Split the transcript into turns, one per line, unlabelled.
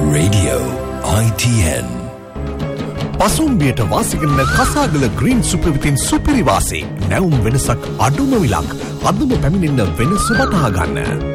Radio ITN. පසුම්බියට වාසිකරන කසාගල green super විතින් සුපිරි වාසි. නැවුම් වෙනසක් අඩුම විලක්. අදම පැමිණෙන්න වෙනස වටහා ගන්න.